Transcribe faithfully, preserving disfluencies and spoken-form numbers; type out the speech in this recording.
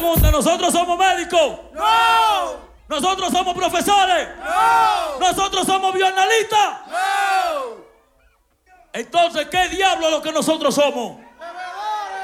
pregunta, ¿nosotros somos médicos? ¡No! ¿Nosotros somos profesores? ¡No! ¿Nosotros somos bioanalistas? ¡No! Entonces, ¿qué diablo es lo que nosotros somos?